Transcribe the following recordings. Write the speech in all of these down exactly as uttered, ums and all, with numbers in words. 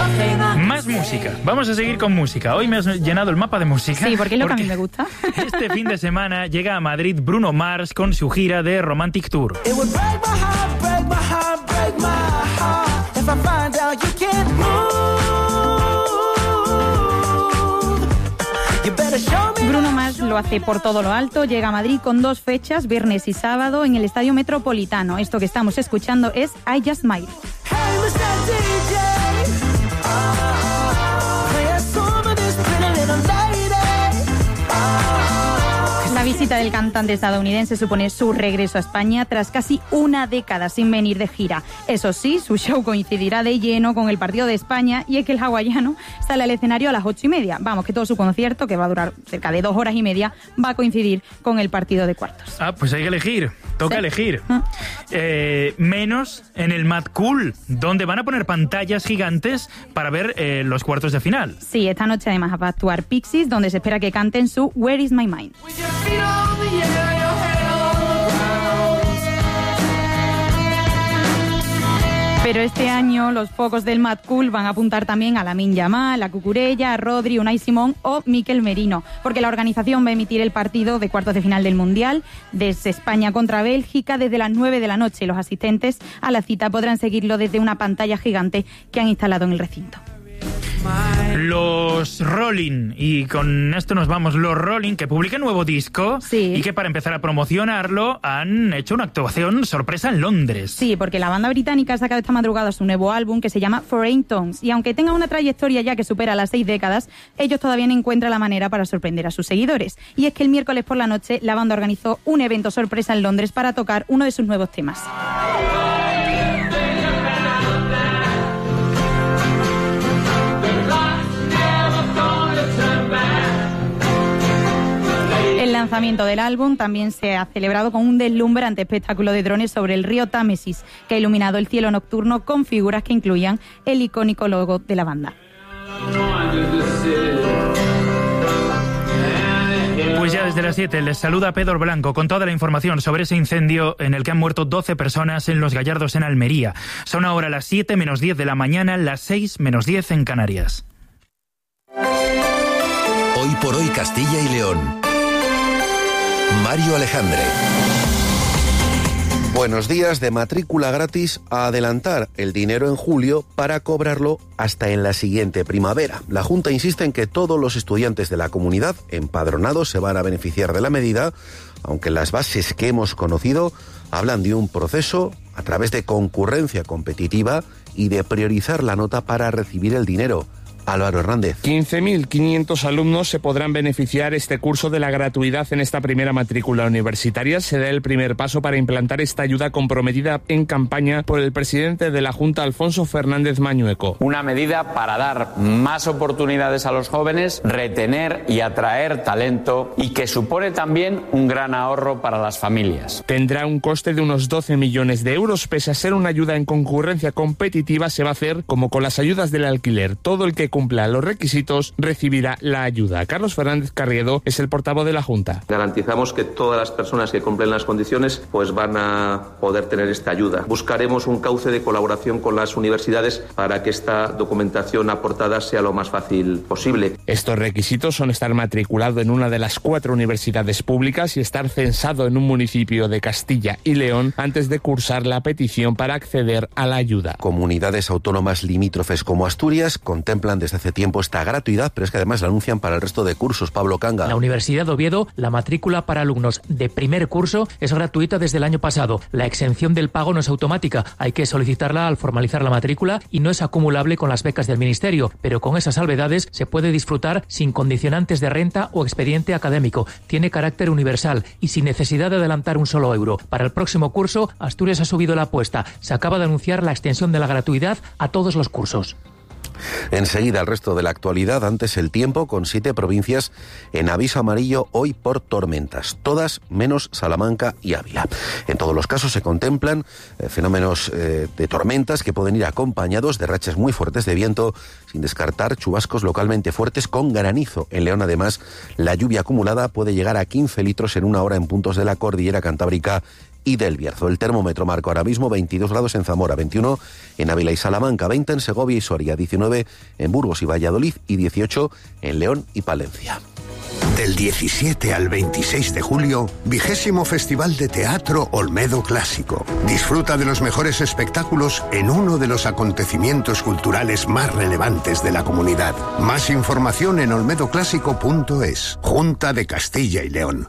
Más música. Vamos a seguir con música. Hoy me has llenado el mapa de música. Sí, porque es lo porque que a mí me gusta. Este fin de semana llega a Madrid Bruno Mars con su gira de Romantic Tour. Bruno Mars lo hace por todo lo alto, llega a Madrid con dos fechas, viernes y sábado, en el Estadio Metropolitano. Esto que estamos escuchando es I Just Might. La visita del cantante estadounidense supone su regreso a España tras casi una década sin venir de gira. Eso sí, su show coincidirá de lleno con el partido de España y es que el hawaiano sale al escenario a las ocho y media. Vamos, que todo su concierto, que va a durar cerca de dos horas y media, va a coincidir con el partido de cuartos. Ah, pues hay que elegir. Toca ¿Sí? elegir. ¿Ah? Eh, menos en el Mad Cool, donde van a poner pantallas gigantes para ver eh, los cuartos de final. Sí, esta noche además va a actuar Pixies, donde se espera que canten su Where Is My Mind. Pero este año los focos del Mad Cool van a apuntar también a Lamine Yamal, a Cucurella, a Rodri, Unai Simón o Mikel Merino, porque la organización va a emitir el partido de cuartos de final del Mundial desde España contra Bélgica desde las nueve de la noche. Los asistentes a la cita podrán seguirlo desde una pantalla gigante que han instalado en el recinto. Los Rolling, y con esto nos vamos, los Rolling, que publican nuevo disco sí. y que para empezar a promocionarlo han hecho una actuación sorpresa en Londres. Sí, porque la banda británica ha sacado esta madrugada su nuevo álbum que se llama Foreign Tongues, y aunque tenga una trayectoria ya que supera las seis décadas, ellos todavía no encuentran la manera para sorprender a sus seguidores. Y es que el miércoles por la noche la banda organizó un evento sorpresa en Londres para tocar uno de sus nuevos temas. El lanzamiento del álbum también se ha celebrado con un deslumbrante espectáculo de drones sobre el río Támesis, que ha iluminado el cielo nocturno con figuras que incluían el icónico logo de la banda. Pues ya desde las siete les saluda Pedro Blanco con toda la información sobre ese incendio en el que han muerto doce personas en Los Gallardos, en Almería. Son ahora las siete menos diez de la mañana, las seis menos diez en Canarias. Hoy por hoy Castilla y León. Mario Alejandre. Buenos días. De matrícula gratis a adelantar el dinero en julio para cobrarlo hasta en la siguiente primavera. La Junta insiste en que todos los estudiantes de la comunidad empadronados se van a beneficiar de la medida, aunque las bases que hemos conocido hablan de un proceso a través de concurrencia competitiva y de priorizar la nota para recibir el dinero. Álvaro Hernández. quince mil quinientos alumnos se podrán beneficiar este curso de la gratuidad en esta primera matrícula universitaria. Será el primer paso para implantar esta ayuda comprometida en campaña por el presidente de la Junta, Alfonso Fernández Mañueco. Una medida para dar más oportunidades a los jóvenes, retener y atraer talento y que supone también un gran ahorro para las familias. Tendrá un coste de unos doce millones de euros. Pese a ser una ayuda en concurrencia competitiva, se va a hacer como con las ayudas del alquiler. Todo el que cumpla los requisitos recibirá la ayuda. Carlos Fernández Carriedo es el portavoz de la Junta. Garantizamos que todas las personas que cumplen las condiciones pues van a poder tener esta ayuda. Buscaremos un cauce de colaboración con las universidades para que esta documentación aportada sea lo más fácil posible. Estos requisitos son estar matriculado en una de las cuatro universidades públicas y estar censado en un municipio de Castilla y León antes de cursar la petición para acceder a la ayuda. Comunidades autónomas limítrofes como Asturias contemplan desde hace tiempo esta gratuidad, pero es que además la anuncian para el resto de cursos. Pablo Canga. La Universidad de Oviedo, la matrícula para alumnos de primer curso es gratuita desde el año pasado. La exención del pago no es automática, hay que solicitarla al formalizar la matrícula y no es acumulable con las becas del Ministerio, pero con esas salvedades se puede disfrutar sin condicionantes de renta o expediente académico. Tiene carácter universal y sin necesidad de adelantar un solo euro. Para el próximo curso, Asturias ha subido la apuesta. Se acaba de anunciar la extensión de la gratuidad a todos los cursos. Enseguida el resto de la actualidad, antes el tiempo, con siete provincias en aviso amarillo hoy por tormentas, todas menos Salamanca y Ávila. En todos los casos se contemplan eh, fenómenos eh, de tormentas que pueden ir acompañados de rachas muy fuertes de viento, sin descartar chubascos localmente fuertes con granizo. En León, además, la lluvia acumulada puede llegar a quince litros en una hora en puntos de la cordillera cantábrica y del Bierzo. El termómetro marca ahora mismo veintidós grados en Zamora, veintiuno en Ávila y Salamanca, veinte en Segovia y Soria, diecinueve en Burgos y Valladolid y dieciocho en León y Palencia. Del diecisiete al veintiséis de julio, vigésimo Festival de Teatro Olmedo Clásico. Disfruta de los mejores espectáculos en uno de los acontecimientos culturales más relevantes de la comunidad. Más información en olmedo clásico punto es. Junta de Castilla y León.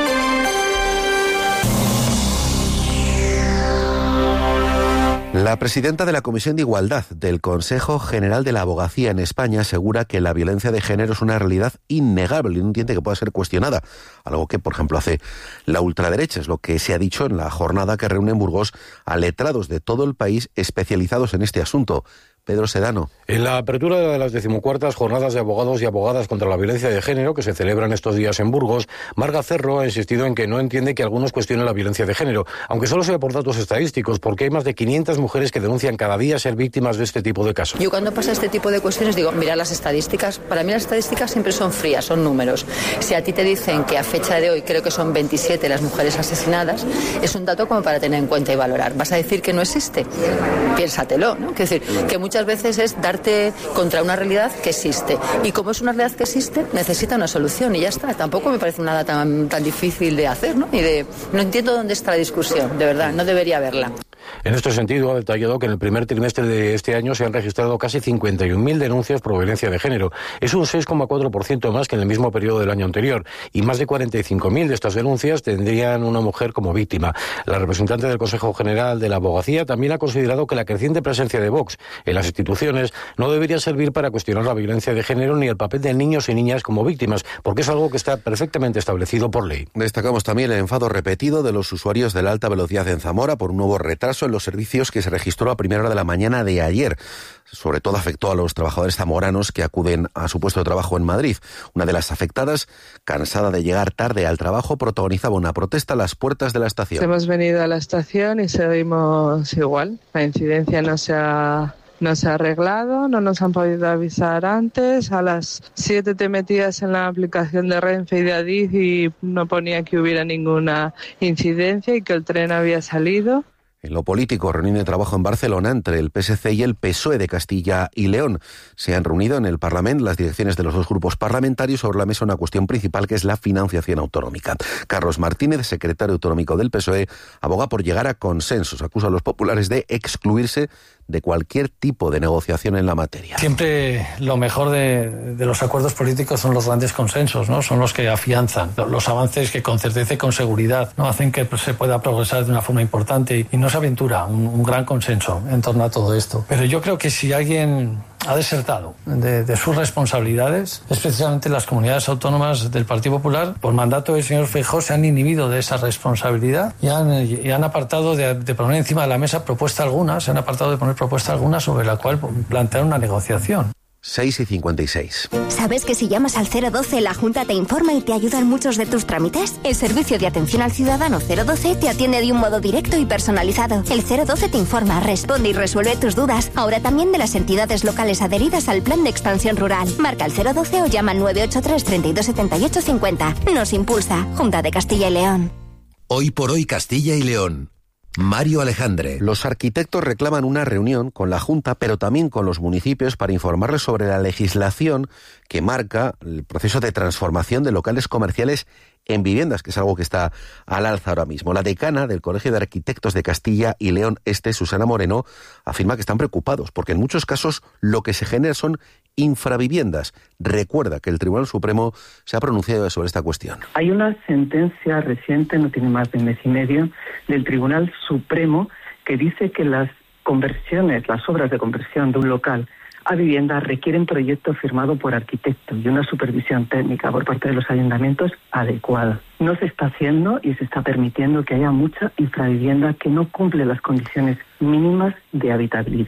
La presidenta de la Comisión de Igualdad del Consejo General de la Abogacía en España asegura que la violencia de género es una realidad innegable y no entiende que pueda ser cuestionada, algo que, por ejemplo, hace la ultraderecha. Es lo que se ha dicho en la jornada que reúne en Burgos a letrados de todo el país especializados en este asunto. Pedro Sedano. En la apertura de las decimocuartas jornadas de abogados y abogadas contra la violencia de género que se celebran estos días en Burgos, Marga Cerro ha insistido en que no entiende que algunos cuestionen la violencia de género, aunque solo sea por datos estadísticos, porque hay más de quinientas mujeres que denuncian cada día ser víctimas de este tipo de casos. Yo cuando pasa este tipo de cuestiones digo, mira las estadísticas, para mí las estadísticas siempre son frías, son números. Si a ti te dicen que a fecha de hoy creo que son veintisiete las mujeres asesinadas, es un dato como para tener en cuenta y valorar. ¿Vas a decir que no existe? Piénsatelo, ¿no? Es decir, que muchas veces es darte contra una realidad que existe. Y como es una realidad que existe, necesita una solución y ya está. Tampoco me parece nada tan, tan difícil de hacer, ¿no? Y de, no entiendo dónde está la discusión, de verdad, no debería haberla. En este sentido, ha detallado que en el primer trimestre de este año se han registrado casi cincuenta y un mil denuncias por violencia de género. Es un seis coma cuatro por ciento más que en el mismo periodo del año anterior. Y más de cuarenta y cinco mil de estas denuncias tendrían una mujer como víctima. La representante del Consejo General de la Abogacía también ha considerado que la creciente presencia de Vox en las instituciones no debería servir para cuestionar la violencia de género ni el papel de niños y niñas como víctimas, porque es algo que está perfectamente establecido por ley. Destacamos también el enfado repetido de los usuarios de la alta velocidad en Zamora por un nuevo retraso en los servicios que se registró a primera hora de la mañana de ayer. Sobre todo afectó a los trabajadores zamoranos que acuden a su puesto de trabajo en Madrid. Una de las afectadas, cansada de llegar tarde al trabajo, protagonizaba una protesta a las puertas de la estación. Hemos venido a la estación y seguimos igual. La incidencia no se ha... No se ha arreglado, no nos han podido avisar antes. A las siete te metías en la aplicación de Renfe y de Adif y no ponía que hubiera ninguna incidencia y que el tren había salido. En lo político, reunión de trabajo en Barcelona entre el P S C y el P S O E de Castilla y León. Se han reunido en el Parlamento las direcciones de los dos grupos parlamentarios sobre la mesa una cuestión principal que es la financiación autonómica. Carlos Martínez, secretario autonómico del P S O E, aboga por llegar a consensos. Acusa a los populares de excluirse de cualquier tipo de negociación en la materia. Siempre lo mejor de, de los acuerdos políticos son los grandes consensos, ¿no? Son los que afianzan los avances que con certeza y con seguridad no hacen que se pueda progresar de una forma importante y, y no se aventura un, un gran consenso en torno a todo esto. Pero yo creo que si alguien ha desertado de, de sus responsabilidades, es precisamente las comunidades autónomas del Partido Popular. Por mandato del señor Feijóo se han inhibido de esa responsabilidad y han, y han apartado de, de poner encima de la mesa propuesta alguna, se han apartado de poner propuesta alguna sobre la cual plantear una negociación. seis y cincuenta y seis. ¿Sabes que si llamas al cero doce la Junta te informa y te ayuda en muchos de tus trámites? El servicio de atención al ciudadano cero doce te atiende de un modo directo y personalizado. El cero doce te informa, responde y resuelve tus dudas. Ahora también de las entidades locales adheridas al Plan de Expansión Rural. Marca el cero doce o llama al nueve ocho tres, treinta y dos, setenta y ocho, cincuenta. Nos impulsa. Junta de Castilla y León. Hoy por hoy Castilla y León. Mario Alejandre. Los arquitectos reclaman una reunión con la Junta, pero también con los municipios para informarles sobre la legislación que marca el proceso de transformación de locales comerciales en viviendas, que es algo que está al alza ahora mismo. La decana del Colegio de Arquitectos de Castilla y León Este, Susana Moreno, afirma que están preocupados porque en muchos casos lo que se genera son infraviviendas. Recuerda que el Tribunal Supremo se ha pronunciado sobre esta cuestión. Hay una sentencia reciente, no tiene más de un mes y medio, del Tribunal Supremo que dice que las conversiones, las obras de conversión de un local a vivienda requieren proyecto firmado por arquitectos y una supervisión técnica por parte de los ayuntamientos adecuada. No se está haciendo y se está permitiendo que haya mucha infravivienda que no cumple las condiciones mínimas de habitabilidad.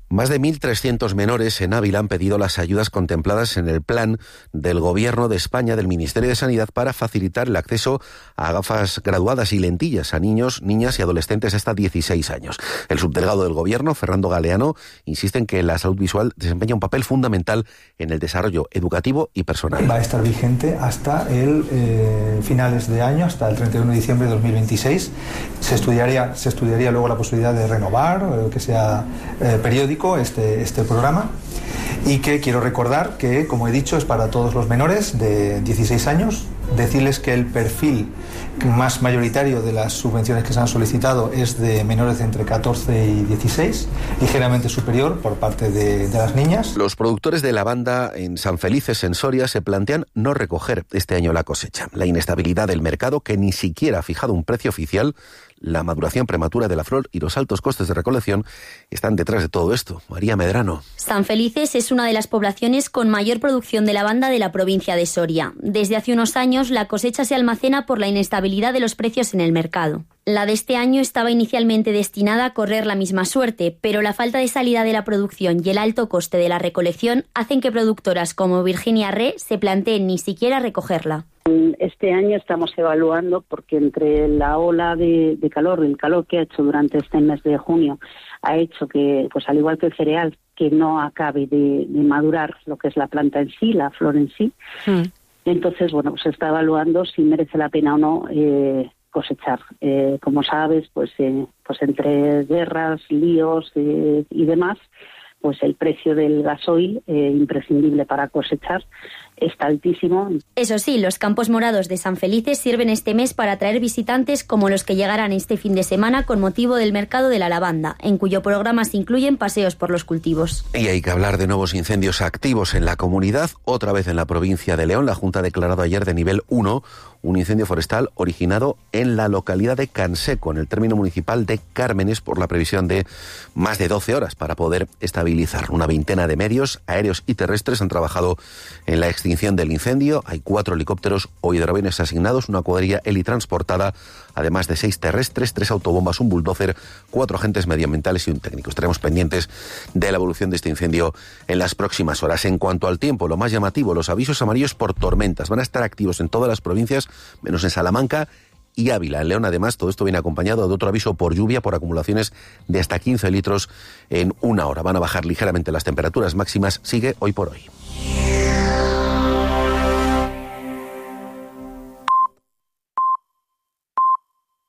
Más de mil trescientos menores en Ávila han pedido las ayudas contempladas en el plan del Gobierno de España, del Ministerio de Sanidad, para facilitar el acceso a gafas graduadas y lentillas a niños, niñas y adolescentes hasta dieciséis años. El subdelegado del Gobierno, Fernando Galeano, insiste en que la salud visual desempeña un papel fundamental en el desarrollo educativo y personal. Va a estar vigente hasta el eh, finales de año, hasta el treinta y uno de diciembre de dos mil veintiséis. Se estudiaría, se estudiaría luego la posibilidad de renovar, eh, que sea eh, periódico, Este, este programa, y que quiero recordar que, como he dicho, es para todos los menores de dieciséis años. Decirles que el perfil más mayoritario de las subvenciones que se han solicitado es de menores de entre catorce y dieciséis, ligeramente superior por parte de, de las niñas. Los productores de lavanda en San Felices, en Soria, se plantean no recoger este año la cosecha. La inestabilidad del mercado, que ni siquiera ha fijado un precio oficial, la maduración prematura de la flor y los altos costes de recolección están detrás de todo esto. María Medrano. San Felices es una de las poblaciones con mayor producción de lavanda de la provincia de Soria. Desde hace unos años la cosecha se almacena por la inestabilidad de los precios en el mercado. La de este año estaba inicialmente destinada a correr la misma suerte, pero la falta de salida de la producción y el alto coste de la recolección hacen que productoras como Virginia Re se planteen ni siquiera recogerla. Este año estamos evaluando, porque entre la ola de, de calor, el calor que ha hecho durante este mes de junio, ha hecho que, pues al igual que el cereal, que no acabe de, de madurar lo que es la planta en sí, la flor en sí. Mm. Entonces, bueno, se está evaluando si merece la pena o no eh, cosechar. Eh, como sabes, pues, eh, pues entre guerras, líos eh, y demás, pues el precio del gasoil, eh, imprescindible para cosechar, está altísimo. Eso sí, los campos morados de San Felices sirven este mes para atraer visitantes como los que llegarán este fin de semana con motivo del mercado de la lavanda, en cuyo programa se incluyen paseos por los cultivos. Y hay que hablar de nuevos incendios activos en la comunidad, otra vez en la provincia de León. La Junta ha declarado ayer de nivel uno un incendio forestal originado en la localidad de Canseco, en el término municipal de Cármenes, por la previsión de más de doce horas para poder estabilizar. Una veintena de medios aéreos y terrestres han trabajado en la extinción del incendio. Hay cuatro helicópteros o hidroaviones asignados, una cuadrilla helitransportada, además de seis terrestres, tres autobombas, un bulldozer, cuatro agentes medioambientales y un técnico. Estaremos pendientes de la evolución de este incendio en las próximas horas. En cuanto al tiempo, lo más llamativo, los avisos amarillos por tormentas van a estar activos en todas las provincias, menos en Salamanca y Ávila. En León, además, todo esto viene acompañado de otro aviso por lluvia, por acumulaciones de hasta quince litros en una hora. Van a bajar ligeramente las temperaturas máximas. Sigue hoy por hoy.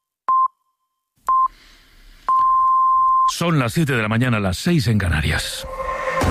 Son las siete de la mañana, las seis en Canarias.